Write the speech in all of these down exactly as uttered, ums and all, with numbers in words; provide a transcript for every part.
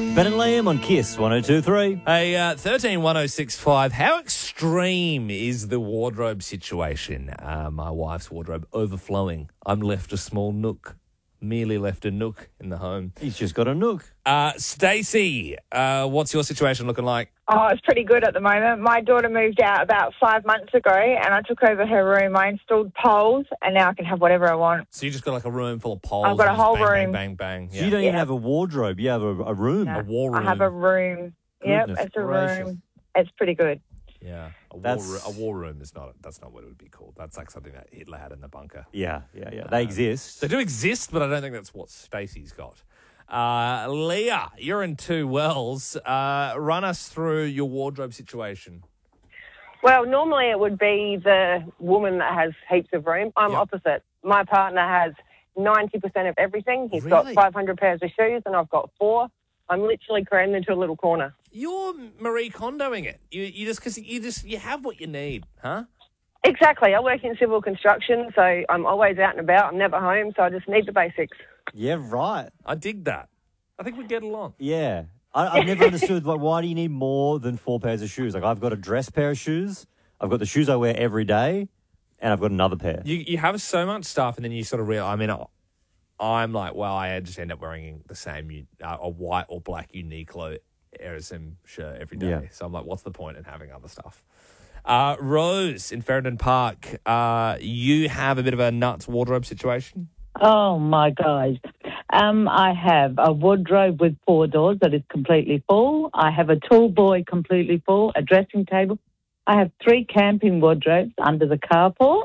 Ben and Liam on Kiss one oh two three. Hey, uh, thirteen one oh six five. How extreme is the wardrobe situation? Uh, my wife's wardrobe overflowing. I'm left a small nook. Merely left a nook in the home. He's just got a nook. Uh, Stacey, uh, what's your situation looking like? Oh, it's pretty good at the moment. My daughter moved out about five months ago and I took over her room. I installed poles and now I can have whatever I want. So you just got like a room full of poles. I've got a and just whole bang, room. Bang, bang, bang. So Yeah. you don't even Yeah. have a wardrobe. You have a, a room. No, A war room. I have a room. Yep, Goodness it's a gracious. room. It's pretty good. Yeah, a war, That's- roo- a war room is not. That's not what it would be called. That's like something that Hitler had in the bunker. Yeah, yeah, yeah. They exist. They do exist, but I don't think that's what Stacey's got. Uh, Leah, you're in Two Wells. Uh, run us through your wardrobe situation. Well, normally it would be the woman that has heaps of room. I'm Yep. opposite. My partner has ninety percent of everything. He's Really? got five hundred pairs of shoes and I've got four. I'm literally crammed into a little corner. You're Marie Kondoing it. You, you just because you just you have what you need, huh? Exactly. I work in civil construction, so I'm always out and about. I'm never home, so I just need the basics. Yeah, right. I dig that. I think we get along. Yeah. I, I've never understood, like, why do you need more than four pairs of shoes? Like, I've got a dress pair of shoes, I've got the shoes I wear every day, and I've got another pair. You you have so much stuff, and then you sort of realize. I mean, I- I'm like, well, I just end up wearing the same u- uh, a white or black Uniqlo Aerosim shirt every day. Yeah. So I'm like, what's the point in having other stuff? Uh, Rose in Ferryton Park, uh, you have a bit of a nuts wardrobe situation. Oh, my gosh. Um, I have a wardrobe with four doors that is completely full. I have a tool boy completely full, a dressing table. I have three camping wardrobes under the carport.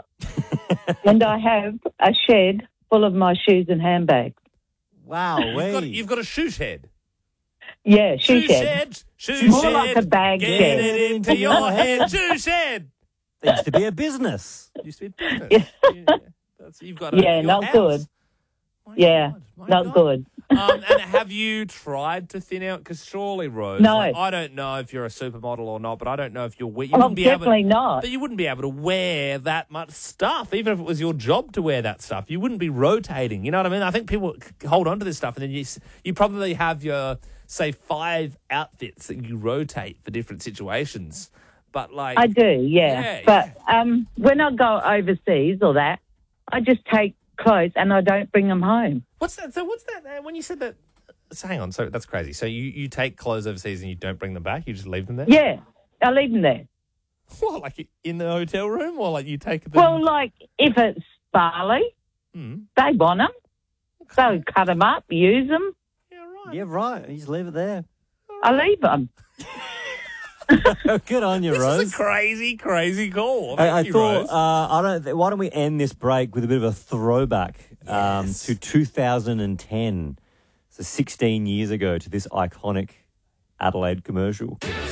And I have a shed full of my shoes and handbags. Wow, You've got, wait. you've got a shoe shed. Yeah, shoe, shed. Shoe More shed. like a bag Get shed. it into your head. Shoe shed. There used to be a business. Used to be a business. Yeah. That's, you've got a, Yeah, your not house. good. My Yeah, God, my not God. good. um, and have you tried to thin out? Because surely, Rose, No. like, I don't know if you're a supermodel or not, but I don't know if you're. You Oh, wouldn't be able, definitely not. But you wouldn't be able to wear that much stuff, even if it was your job to wear that stuff. You wouldn't be rotating. You know what I mean? I think people c- hold on to this stuff, and then you s- you probably have your say five outfits that you rotate for different situations. But like, I do, yeah. Yeah, but um, when I go overseas or that, I just take clothes and I don't bring them home. what's that? So what's that? Uh, when you said that. So hang on, so that's crazy. So you, you take clothes overseas and you don't bring them back? You just leave them there? Yeah, I leave them there. What, like in the hotel room, or like you take them? Well, like if it's barley, Hmm. they want them. So cut them up, use them. Yeah, right. Yeah, right. You just leave it there. I leave them. Good on you, This Rose. is a crazy, crazy call. I, Thank I you, thought, Rose. uh, I don't. Th- why don't we end this break with a bit of a throwback um, Yes. to two thousand ten, so sixteen years ago, to this iconic Adelaide commercial.